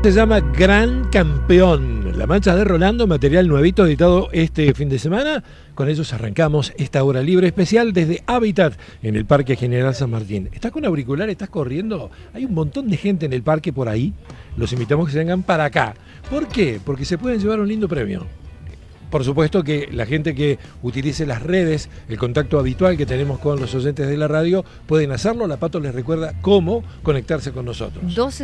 Se llama Gran Campeón. La mancha de Rolando, material nuevito editado este fin de semana. Con ellos arrancamos esta hora libre especial desde Hábitat en el Parque General San Martín. ¿Estás con auricular? ¿Estás corriendo? Hay un montón de gente en el parque por ahí. Los invitamos a que se vengan para acá. ¿Por qué? Porque se pueden llevar un lindo premio. Por supuesto que la gente que utilice las redes, el contacto habitual que tenemos con los oyentes de la radio, pueden hacerlo. La Pato les recuerda cómo conectarse con nosotros.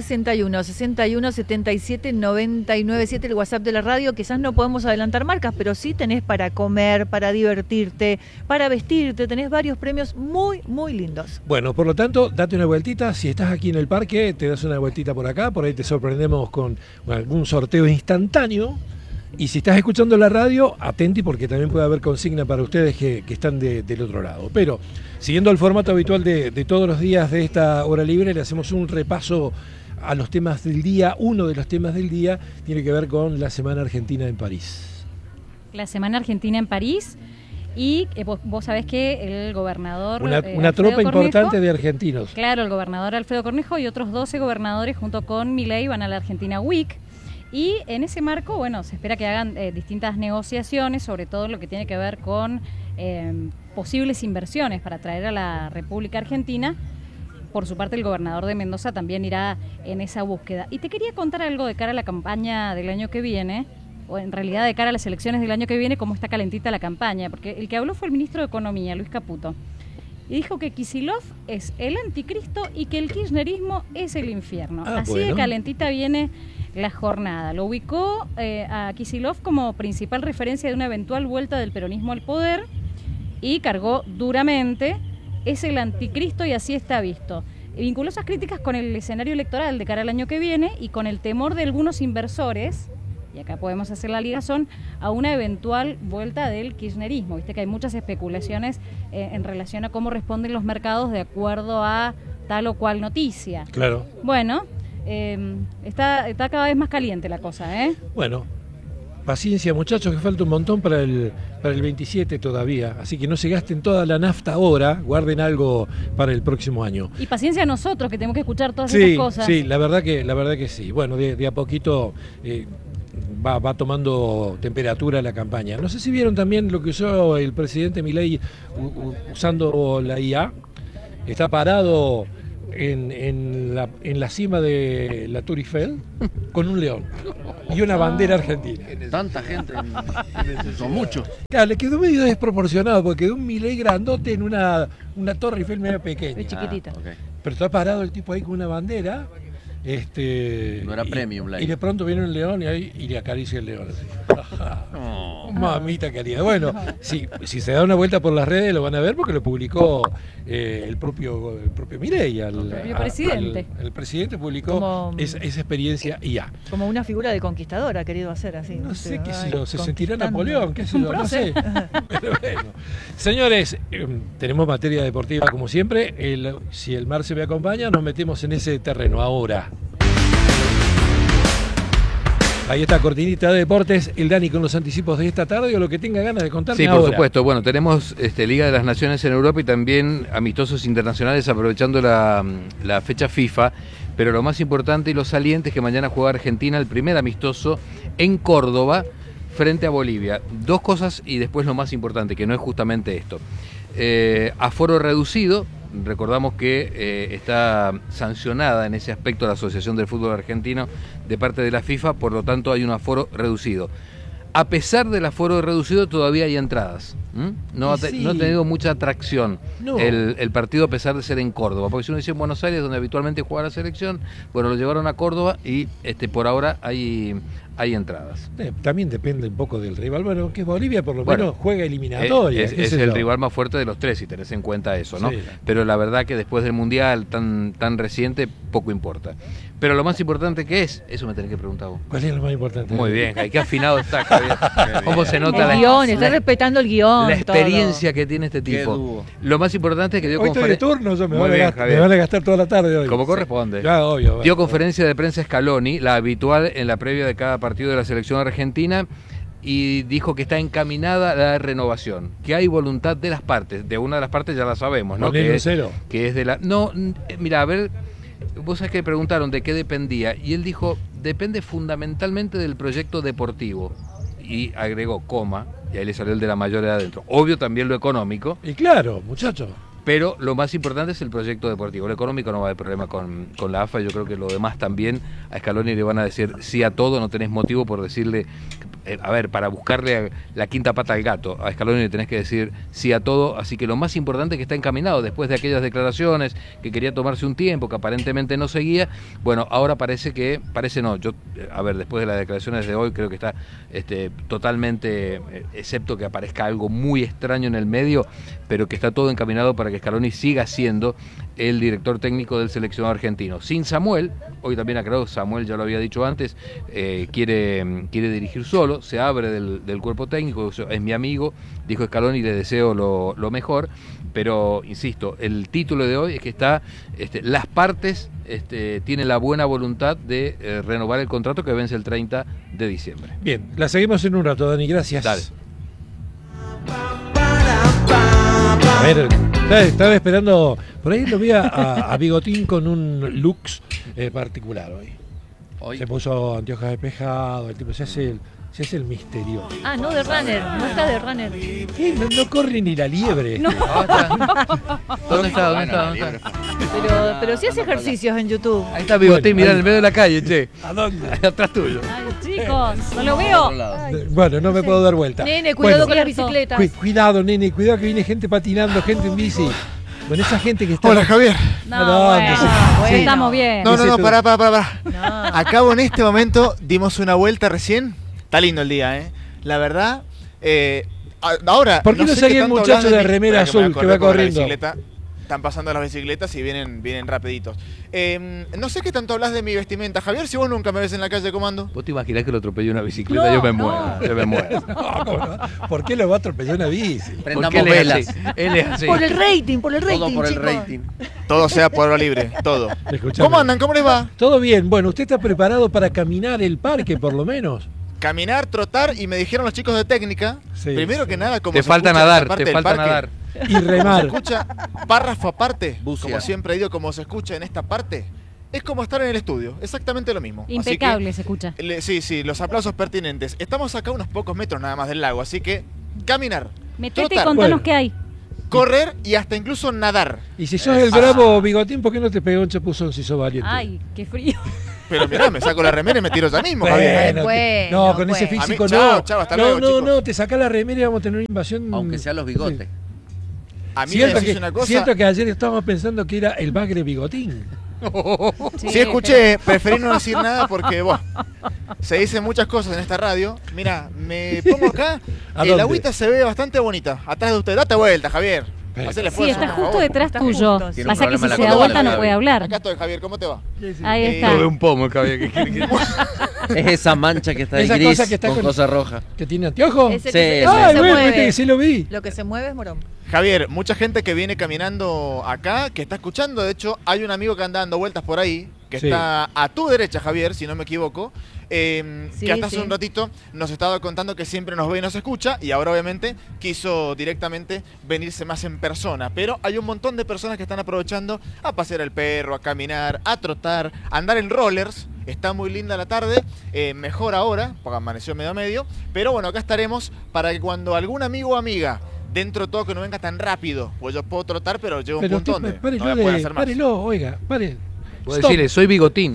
261-61-77-997, el WhatsApp de la radio. Quizás no podemos adelantar marcas, pero sí tenés para comer, para divertirte, para vestirte. Tenés varios premios muy, muy lindos. Bueno, por lo tanto, date una vueltita. Si estás aquí en el parque, te das una vueltita por acá. Por ahí te sorprendemos con algún sorteo instantáneo. Y si estás escuchando la radio, atenti porque también puede haber consigna para ustedes que están del otro lado. Pero, siguiendo el formato habitual de todos los días de esta hora libre, le hacemos un repaso a los temas del día. Uno de los temas del día tiene que ver con la Semana Argentina en París. La Semana Argentina en París. Y vos sabés que el gobernador... Una tropa importante de argentinos. Claro, el gobernador Alfredo Cornejo y otros 12 gobernadores junto con Milei van a la Argentina Week. Y en ese marco, bueno, se espera que hagan distintas negociaciones, sobre todo lo que tiene que ver con posibles inversiones para traer a la República Argentina. Por su parte, el gobernador de Mendoza también irá en esa búsqueda. Y te quería contar algo de cara a la campaña del año que viene, o en realidad de cara a las elecciones del año que viene, cómo está calentita la campaña, porque el que habló fue el ministro de Economía, Luis Caputo, y dijo que Kicillof es el anticristo y que el kirchnerismo es el infierno. Así bueno. De calentita viene la jornada. Lo ubicó a Kicillof como principal referencia de una eventual vuelta del peronismo al poder y cargó duramente, es el anticristo y así está visto. Vinculó esas críticas con el escenario electoral de cara al año que viene y con el temor de algunos inversores, y acá podemos hacer la ligazón, a una eventual vuelta del kirchnerismo. Viste que hay muchas especulaciones en relación a cómo responden los mercados de acuerdo a tal o cual noticia. Claro. Bueno, está cada vez más caliente la cosa, ¿eh? Bueno, paciencia muchachos, que falta un montón para el 27 todavía, así que no se gasten toda la nafta ahora, guarden algo para el próximo año. Y paciencia a nosotros que tenemos que escuchar todas estas cosas. Sí, la verdad que sí. Bueno, de a poquito va tomando temperatura la campaña. No sé si vieron también lo que usó el presidente Milei usando la IA. Está parado en la cima de la Tour Eiffel con un león y una bandera argentina. Tanta gente, son muchos. Claro, le quedó medio desproporcionado porque quedó un Milei grandote en una Torre Eiffel medio pequeña. Muy chiquitita. Okay. Pero está parado el tipo ahí con una bandera. No era premium. Y de pronto viene un león y le acaricia el león así. Mamita querida. Bueno, si se da una vuelta por las redes lo van a ver porque lo publicó el propio Milei. El propio presidente. El presidente publicó esa experiencia IA. Como una figura de conquistador ha querido hacer así. No sé qué sé yo, se sentirá Napoleón, qué sé yo, no sé. Pero bueno. Señores, tenemos materia deportiva como siempre. Si el mar se me acompaña, nos metemos en ese terreno ahora. Ahí está, cortinita de deportes, el Dani con los anticipos de esta tarde o lo que tenga ganas de contarme ahora. Sí, por supuesto. Bueno, tenemos Liga de las Naciones en Europa y también amistosos internacionales aprovechando la fecha FIFA. Pero lo más importante y lo saliente es que mañana juega Argentina el primer amistoso en Córdoba frente a Bolivia. Dos cosas y después lo más importante, que no es justamente esto. Aforo reducido. Recordamos que está sancionada en ese aspecto la Asociación del Fútbol Argentino de parte de la FIFA, por lo tanto hay un aforo reducido. A pesar del aforo reducido todavía hay entradas. No ha tenido mucha atracción el partido a pesar de ser en Córdoba, porque si uno dice en Buenos Aires donde habitualmente juega la selección, bueno, lo llevaron a Córdoba y por ahora hay entradas. También depende un poco del rival, bueno, que Bolivia por lo menos juega eliminatoria. Es el rival más fuerte de los tres, si tenés en cuenta eso, ¿no? Sí. Pero la verdad que después del Mundial tan reciente, poco importa. Pero lo más importante que es, eso me tenés que preguntar vos. ¿Cuál es lo más importante? Muy bien, qué afinado está, Javier. ¿Cómo se nota el guión? Está respetando el guión. La experiencia que tiene este tipo. Lo más importante es que dio conferencia. Hoy estoy de turno, me van a gastar toda la tarde hoy. Como corresponde. Ya, obvio. Dio conferencia de prensa Scaloni, la habitual en la previa de cada partido de la selección argentina, y dijo que está encaminada la renovación, que hay voluntad de las partes. De una de las partes ya la sabemos, ¿no? Que es de la. No, mira, a ver. Vos sabés que le preguntaron de qué dependía y él dijo depende fundamentalmente del proyecto deportivo. Y agregó coma, y ahí le salió el de la mayor edad adentro. Obvio también lo económico. Y claro, muchachos. Pero lo más importante es el proyecto deportivo. Lo económico no va a haber problema con la AFA. Yo creo que lo demás también. A Scaloni le van a decir sí a todo. No tenés motivo por decirle... a ver, para buscarle la quinta pata al gato, a Scaloni le tenés que decir sí a todo. Así que lo más importante es que está encaminado. Después de aquellas declaraciones que quería tomarse un tiempo, que aparentemente no seguía. Bueno, ahora parece no. Yo, a ver, después de las declaraciones de hoy, creo que está totalmente, excepto que aparezca algo muy extraño en el medio, pero que está todo encaminado para que Scaloni siga siendo el director técnico del seleccionado argentino. Sin Samuel, hoy también aclaró, Samuel ya lo había dicho antes, quiere dirigir solo, se abre del cuerpo técnico, es mi amigo, dijo Scaloni, le deseo lo mejor, pero insisto, el título de hoy es que está, las partes tienen la buena voluntad de renovar el contrato que vence el 30 de diciembre. Bien, la seguimos en un rato, Dani, gracias. Dale. A ver, estaba esperando, por ahí lo vi a Bigotín con un looks particular hoy. Se puso anteojos despejado, el tipo se hace el misterioso. Ah, no de runner, no está de runner. ¿Qué? No corre ni la liebre. No. ¿Dónde está? Pero sí hace ejercicios en YouTube. Ahí está Bigotín, mirá en el medio de la calle, che. ¿A dónde? Atrás tuyo. Ay, chicos, no lo veo. Bueno, no me puedo dar vuelta. Nene, cuidado con las Cierto. bicicletas. Cuidado, nene, cuidado que viene gente patinando, gente en bici. Con esa gente que está... Hola, Javier. No, bueno, bueno. estamos bien. No, Ese pará. No. Acabo en este momento, dimos una vuelta recién. Está lindo el día, La verdad, ahora... ¿Por qué no sé seguía qué el tanto muchacho hablas de mí? remera Espera azul me que va acordé con la corriendo? bicicleta. Están pasando las bicicletas y vienen rapiditos. No sé qué tanto hablas de mi vestimenta, Javier, si vos nunca me ves en la calle, ¿cómo ando? ¿Vos te imaginás que lo atropelló una bicicleta? No, Yo me no. muero, yo me muero. No, ¿cómo no? ¿Por qué lo va a atropellar una bici? Prendamos Porque él es velas. así, él es así. Por el rating, Todo por el chicos. rating. Todo sea pueblo libre, todo. Escuchame. ¿Cómo andan? ¿Cómo les va? Todo bien. Bueno, ¿usted está preparado para caminar el parque, por lo menos? Caminar, trotar, y me dijeron los chicos de técnica, Sí, primero sí. que nada, como Te se falta escucha esta nadar, parte te del falta parque, nadar. Y Se remar. escucha párrafo aparte, Bucea. como siempre digo, como se escucha en esta parte, es como estar en el estudio, exactamente lo mismo. Así Impecable se escucha. que, sí, los aplausos pertinentes. Estamos acá a unos pocos metros nada más del lago, así que caminar, Metete y trotar, contanos Bueno. qué hay. correr y hasta incluso nadar. Y si sos el bravo Bigotín, ¿por qué no te pegó un chapuzón si sos valiente? Ay, qué frío. Pero mirá, me saco la remera y me tiro ya mismo, Bueno, Javier. Bueno, no, con ese bueno. físico A mí- no. chao, hasta luego, chicos. No, te sacás la remera y vamos a tener una invasión. Aunque sean los bigotes. A mí me Siento decís que, una cosa, siento que ayer estábamos pensando que era el bagre Bigotín. sí escuché, preferí no decir nada porque, se dicen muchas cosas en esta radio. Mira, me pongo acá, ¿A el dónde? agüita se ve bastante bonita. Atrás de usted, date vuelta, Javier. Haz el Sí, esfuerzo, está por justo favor. detrás Están tuyo. juntos. Tiene un Pasa que problema si en se la da vuelta columna, no puede Acá hablar. estoy, Javier, ¿cómo te va? Ahí Eh, está. Lo ve un pomo, Javier. Es esa mancha que está ahí Esa gris cosa que está con con- cosa roja. ¿Que tiene anteojos? Ese Sí, que sí. Ay, se bueno, mueve. viste que sí lo vi. Lo que se mueve es morón. Javier, mucha gente que viene caminando acá, que está escuchando. De hecho, hay un amigo que anda dando vueltas por ahí, que Sí. está a tu derecha, Javier, si no me equivoco, Sí, que hasta hace sí. un ratito nos estaba contando que siempre nos ve y nos escucha, y ahora obviamente quiso directamente venirse más en persona. Pero hay un montón de personas que están aprovechando a pasear el perro, a caminar, a trotar, a andar en rollers. Está muy linda la tarde, mejor ahora, porque amaneció medio a medio. Pero bueno, acá estaremos para que cuando algún amigo o amiga, dentro de todo que no venga tan rápido, pues yo puedo trotar, pero llevo un Pero punto usted, donde no párelo, voy a poder hacer más. párelo, oiga, pare. Vos Stop. decirle, soy Bigotín.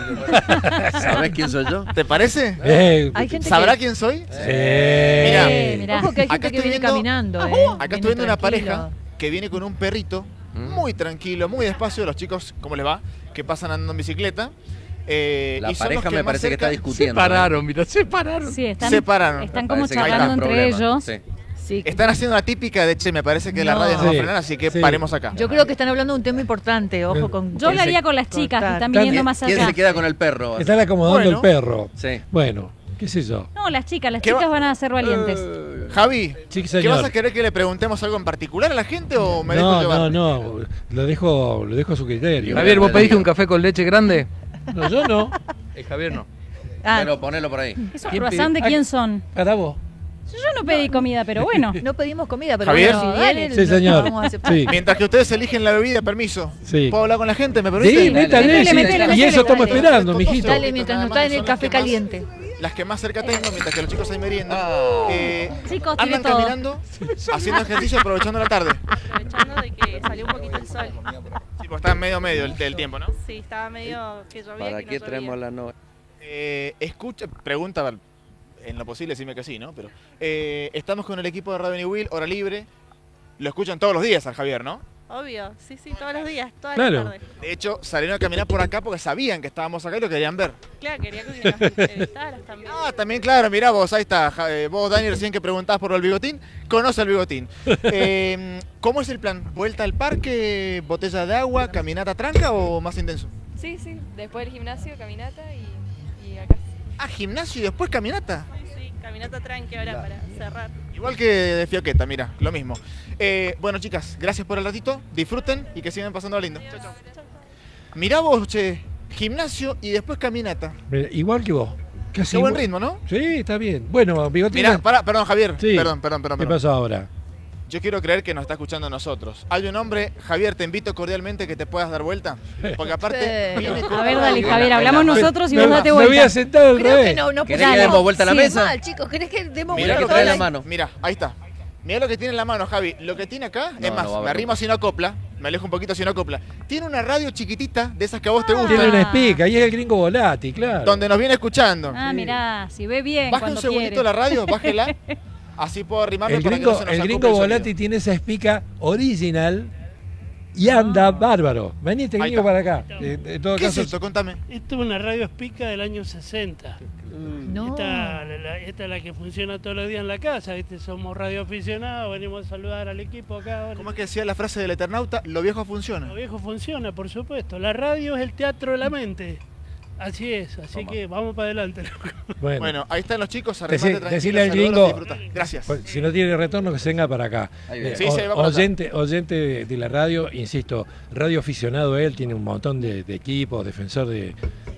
¿Sabés quién soy yo? ¿Te parece? Hay gente ¿Sabrá que... quién soy? Mirá. Mirá. Ojo que hay Acá gente que estoy viene viendo- caminando. Acá estoy viendo una pareja que viene con un perrito, muy tranquilo, muy despacio. Los chicos, ¿cómo les va? Que pasan andando en bicicleta. La y son los pareja me más parece que está cerca- discutiendo. Mirá, se pararon. Sí, están, Se pararon. están como Parece que hay charlando más entre problemas. ellos. Sí. Sí. Están haciendo la típica de, che, me parece que la No. radio nos va a Sí, frenar, así que sí. paremos acá. Yo creo que están hablando de un tema importante. Ojo con... Yo hablaría con las chicas que están Cortar. viniendo ¿Quién- más ¿Quién allá. se queda con el perro? Están acomodando Bueno. el perro. Sí. Bueno, qué sé yo. No, las ¿Qué chicas va- van a ser valientes. Javi, Sí, ¿qué señor. vas a querer que le preguntemos algo en particular a la gente o me dejo No, llevar? no, lo dejo a su criterio. Javier, ¿vos pediste un café con leche grande? No, yo no. Javier no. Ah, Pero ponelo por ahí. ¿Esos ¿Quién croissants de pidió? quién son? Para vos. Yo no pedí comida, pero bueno. No pedimos comida, pero Javier. bueno, si viene, Sí, señor. vamos a aceptar. Sí. Mientras que ustedes eligen la bebida, permiso. Sí. ¿Puedo hablar con la gente? ¿Me permite? Sí, métale, Métele, sí. métele, Y métele, eso estamos dale. esperando, Dale, mijito. Dale, mientras no está en el Son las café que más- caliente. Las que más cerca tengo, mientras que los chicos ahí meriendan. Ah. Chicos, tiré Andan todo. caminando, haciendo ejercicio, aprovechando la tarde. Aprovechando de que salió un poquito el sol. Sí, pues está medio del tiempo, ¿no? Sí, estaba medio que llovía. ¿Para que no qué llovía. traemos la noche? Escucha, pregunta, en lo posible, decime que sí, ¿no? Pero estamos con el equipo de Radio New Will, hora libre. Lo escuchan todos los días al Javier, ¿no? Obvio, sí, todos los días, todas Claro. las tardes. De hecho, salieron a caminar por acá porque sabían que estábamos acá y lo querían ver. Claro, quería que nos entrevistaras también. Ah, también, claro, mirá vos, ahí está. Vos, Dani, recién que preguntabas por el bigotín, conoce el bigotín. ¿Cómo es el plan? ¿Vuelta al parque, botella de agua, caminata tranca o más intenso? Sí, después del gimnasio, caminata y acá. Ah, gimnasio y después caminata. Sí, caminata tranqui ahora para cerrar. Igual que de Fioqueta, mira, lo mismo. Bueno, chicas, gracias por el ratito, disfruten y que sigan pasando lindo. Chau, chau. Mirá vos, che, gimnasio y después caminata. Mira, igual que vos. Casi Qué buen igual. ritmo, ¿no? Sí, está bien. Bueno, Bigotina. Mirá, perdón, Javier. Sí. Perdón. ¿Qué pasó ahora? Yo quiero creer que nos está escuchando a nosotros. Hay un hombre, Javier, te invito cordialmente que te puedas dar vuelta. Porque aparte Sí. viene con A ver, una dale, radio. Javier, hablamos Me- nosotros y Me- vos date Me voy a vuelta. sentar al Creo revés. que no ¿Querés que demos vuelta a la sí, mesa? mal, chicos, ¿querés que demos Mirá vuelta lo a que trae toda la mano. Mirá, ahí está. Mirá lo que tiene en la mano, Javi. Lo que tiene acá, No, es más, no va a me haber arrimo nunca. si no acopla. Me alejo un poquito si no acopla. Tiene una radio chiquitita, de esas que a vos te Tiene gustan, una espica, ahí es el gringo Volati, claro. donde nos viene escuchando. Ah, mirá, si ve bien Baje un cuando segundito quiere. la radio, bájela. Así puedo arrimarme El para que no gringo, se nos el acople gringo sonido. Volati tiene esa espica original y anda bárbaro. Venite, Ahí gringo, está. para acá. En todo ¿Qué es caso, esto? Contame. Esto es una radio espica del año 60. No. Esta es la que funciona todos los días en la casa, ¿viste? Somos radioaficionados, venimos a saludar al equipo acá. ¿Cómo es que decía la frase del Eternauta? Lo viejo funciona. Lo viejo funciona, por supuesto. La radio es el teatro de la mente. Así es, así Toma. que vamos para adelante. Bueno, ahí están los chicos, Decí- arrimate tranquilo, decile al saludalos gringo- y disfruta. Gracias. pues, si no tiene retorno, que se venga para acá. Ahí viene. Sí, sí, va para acá. oyente de la radio, insisto, radio aficionado él, tiene un montón de equipos, defensor de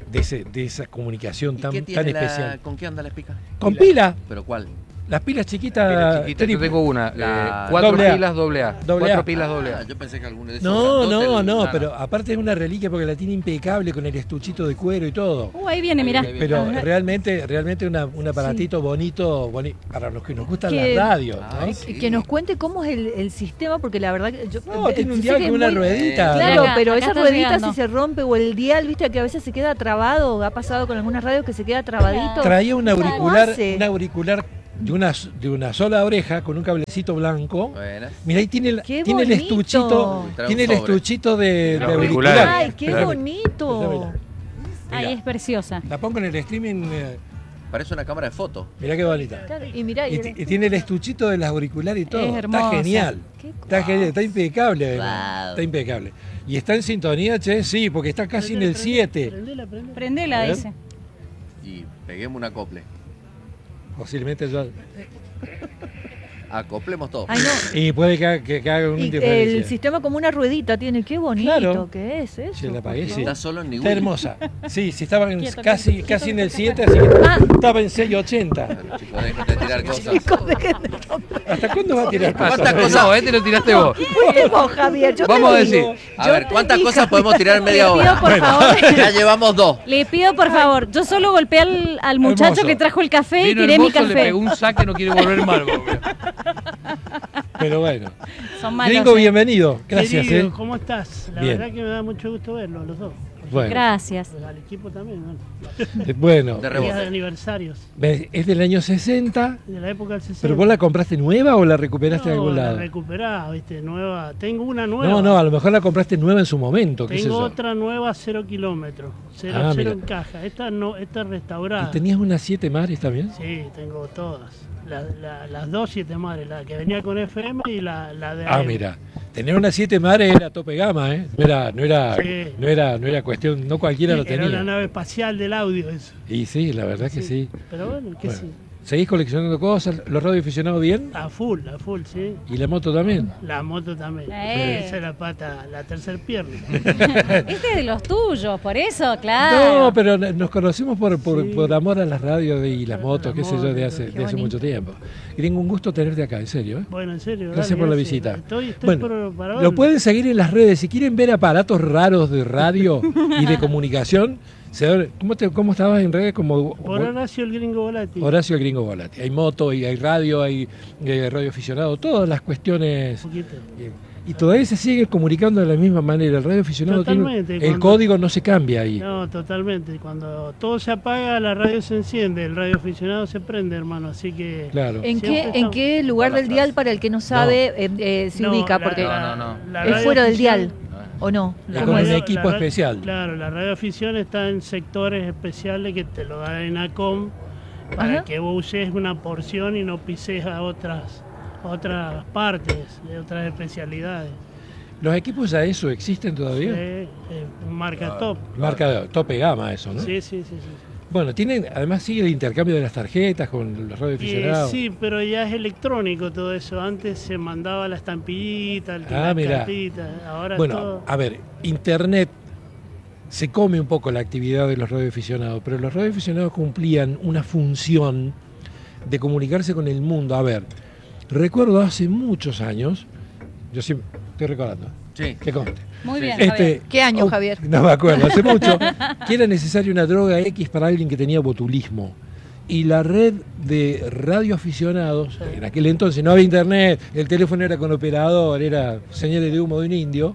esa comunicación ¿Y tan, qué tan tiene la- especial. ¿Con qué anda la espica? Con pila, ¿Pero cuál? las pilas chiquitas. Mira, chiquita, yo triple. tengo una. La- 4 Doble A. pilas doble A. Doble 4 A. pilas doble A. Yo pensé que alguno de esos. No, grandotes, no, nada. pero aparte es una reliquia porque la tiene impecable con el estuchito de cuero y todo. Ahí viene, mirá. Ahí viene. Pero Ah, realmente un aparatito bonito para los que nos gustan Que- las radios. Ah, ¿no? sí. Que nos cuente cómo es el sistema, porque la verdad que yo No, tiene un sé dial que con es una muy- ruedita. Claro, Acá- pero acá esa está ruedita llegando. si se rompe o el dial, viste que a veces se queda trabado, ha pasado con algunas radios que se queda trabadito. Traía un ¿Cómo auricular, hace? de una sola oreja con un cablecito blanco. Bueno. Mira, ahí tiene el, ¡Qué tiene el bonito! estuchito, Trae tiene un el sobre. estuchito de El auricular. auricular. Ay, qué Espérame, bonito. espérame. Ahí Mirá. es preciosa. La pongo en el streaming, Parece una cámara de foto. mirá qué bonita. Claro, y mirá, Y, y tiene el estuchito del auricular y todo. Es Está hermosa. genial. Qué Está genial, está impecable. además. Wow. Está impecable. ¿Y está en sintonía, che? Sí, porque está casi en el 7. Prendela. Prendela, A ver. dice. Y peguemos un acople. Posiblemente yo. Acoplemos todo. Ay, no. Y puede que haga una Y el diferencia. sistema como una ruedita tiene, qué bonito Claro. que es eso. Si la apagué, por sí. Está solo en Está ningún. hermosa. Sí, sí, estaba en Quieto, casi, quieto, casi en el quieto, 7, así que Ah. estaba en 6.80. Pero chicos, déjate de tirar cosas. Chicos, dejen de ¿Hasta cuándo va a tirar ¿Cuántas cosas? cosas? No, este lo tiraste vos. Fuiste vos, Javier. Yo Vamos te a digo. decir, A Yo ver, te ¿cuántas dije, cosas podemos tirar en media Le pido, hora? por favor. Ya llevamos 2. Le pido, por favor. Yo solo golpeé al muchacho Hermoso. que trajo el café y vino tiré mi hermoso, le café. pegó un saque, no quiere volver mal. pobre. Pero bueno. Son malos. Gringo, bienvenido. Gracias, Querido, ¿cómo estás? La Bien. verdad que me da mucho gusto verlos, los dos. Bueno, Gracias. Al equipo también, bueno. bueno. De Días rebote. de aniversarios, Es del año 60, de la época del 60. pero vos la compraste nueva o la recuperaste de algún la lado? recuperada, viste, nueva. Tengo una nueva. No, no, a lo mejor la compraste nueva en su momento, qué sé Tengo yo. otra nueva 0 kilómetros, 0, Ah, 0 mira. en caja. Esta no, esta es ¿Y restaurada. tenías unas 7 mares también? Sí, tengo todas. Las dos 7 madres, la que venía con FM y la de Ah, AM. mira. Tener unas 7 mares era tope gama, ¿eh? Sí. No era cuestión, no cualquiera lo Era una tenía. nave espacial del audio eso. Y sí, la verdad que sí. Pero bueno, ¿qué Bueno. sí? ¿Seguís coleccionando cosas? ¿Los radioaficionados bien? A full, sí. ¿Y la moto también? La moto también. Esa es la pata, la tercer pierna. Este es de los tuyos, por eso, claro. No, pero nos conocimos por amor a las radios y las motos, qué sé yo, de hace bonito. mucho tiempo. Gringo, un gusto tenerte acá, en serio. Bueno, en serio. Gracias dale, por la gracias. visita. Estoy Bueno, para lo verlo. pueden seguir en las redes. Si quieren ver aparatos raros de radio y de comunicación, ¿cómo estabas en redes? Como Por Horacio el Gringo Volati. Horacio el Gringo Volati. Hay moto, y hay radio, hay radioaficionado, todas las cuestiones. Un poquito. Y todavía se sigue comunicando de la misma manera. El radioaficionado Totalmente, el cuando- código no se cambia ahí. No, totalmente. Cuando todo se apaga, la radio se enciende, el radioaficionado se prende, hermano. Así que. Claro. ¿En Siempre qué, estamos- ¿En qué lugar del dial, para el que no sabe, se No, ubica? la- Porque No. la es fuera del dial, radioafición- ¿o no? Y La con ¿Cómo un es? radio- equipo la ra- especial. Claro, la radioafición está en sectores especiales que te lo da ENACOM para Ajá. que vos uses una porción y no pises a otras partes, de otras especialidades. ¿Los equipos ya eso existen todavía? Marca top. Marca tope gama eso, ¿no? Sí. Bueno, además sigue el intercambio de las tarjetas con los radioaficionados. Sí, pero ya es electrónico todo eso. Antes se mandaba la estampillita, Ah, la mirá. cartita. Ahora Bueno, todo. a ver, Internet se come un poco la actividad de los radioaficionados, pero los radioaficionados cumplían una función de comunicarse con el mundo. A ver, recuerdo hace muchos años, yo siempre estoy recordando, Sí. que conste. Muy bien, ¿Qué año, Javier? No me acuerdo, hace mucho, que era necesaria una droga X para alguien que tenía botulismo. Y la red de radioaficionados, en aquel entonces no había internet, el teléfono era con operador, era señales de humo de un indio.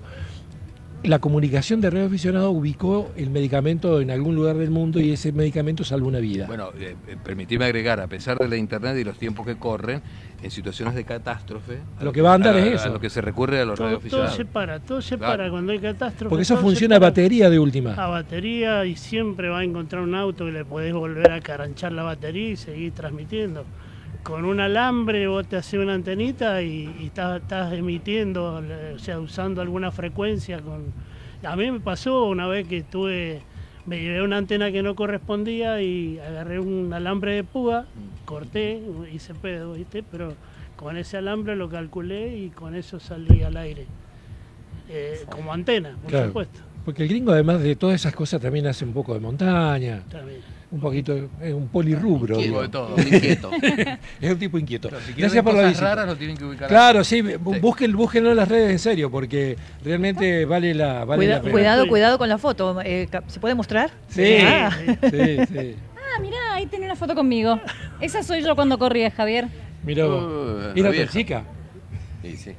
La comunicación de radioaficionados ubicó el medicamento en algún lugar del mundo y ese medicamento salvó una vida. Bueno, permitime agregar, a pesar de la internet y los tiempos que corren, en situaciones de catástrofe, Lo que va a andar es eso. A lo que se recurre a los Todo radioaficionados. todo se Claro. para cuando hay catástrofe. Porque eso todo se funciona a para. batería de última. A batería, y siempre va a encontrar un auto que le podés volver a caranchar la batería y seguir transmitiendo. Con un alambre vos te haces una antenita y estás emitiendo, o sea, usando alguna frecuencia. A mí me pasó una vez que me llevé una antena que no correspondía y agarré un alambre de púa, corté, hice pedo, ¿viste? Pero con ese alambre lo calculé y con eso salí al aire. Como antena, por Claro. supuesto. Porque el gringo, además de todas esas cosas, también hace un poco de montaña, También. un poquito, es un polirrubro. Inquieto digo. de todo. Inquieto. Es un tipo inquieto. Claro, si quieren Gracias por la cosas visita. raras, lo tienen que ubicar. Claro, sí, búsquenlo en las redes en serio, porque realmente vale la pena. Cuidado con la foto. ¿Se puede mostrar? Sí, Ah. sí. Ah, mirá, ahí tenés una foto conmigo. Esa soy yo cuando corría, Javier. Mira vos. la ¿Era vieja. tu chica? Sí, sí.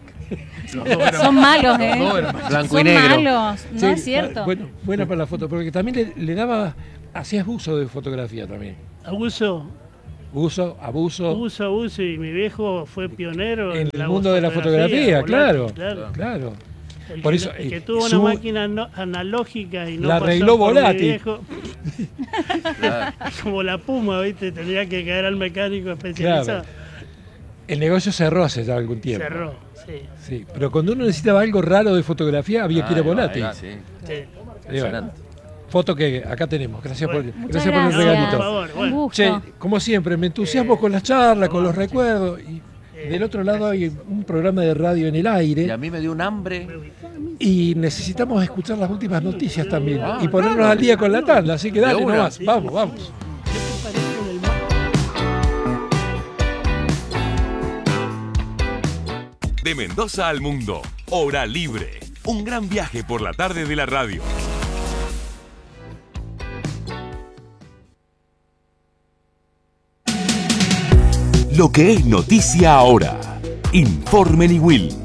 Son malos, ¿eh? Blanco Son y negro. malos, no Sí, es cierto. Bueno, buena para la foto, porque también le daba, hacías uso de fotografía también. Abuso, Abuso y mi viejo fue pionero en el mundo de la fotografía, claro. El Por que, eso, el que tuvo su- una máquina analógica y no la pasó arregló por mi Volati. viejo, como la Puma, ¿viste? Tenía que caer al mecánico especializado. Claro. El negocio cerró hace ya algún tiempo. Cerró, sí. Sí, pero cuando uno necesitaba algo raro de fotografía, había que ir a Volati. Sí. Sí. Y bueno, foto que acá tenemos. Gracias Bueno, por, Muchas gracias por el gracias. regalito. Por favor, Un bueno. gusto. Che, como siempre, me entusiasmo con las charlas, con los recuerdos. Y del otro lado hay un programa de radio en el Y aire a mí me dio un hambre. y necesitamos escuchar las últimas noticias también y ponernos al día con la tanda. Así que dale De una. nomás, vamos. De Mendoza al mundo, Hora Libre. Un gran viaje por la tarde de la radio. Lo que es noticia ahora. Informe Will.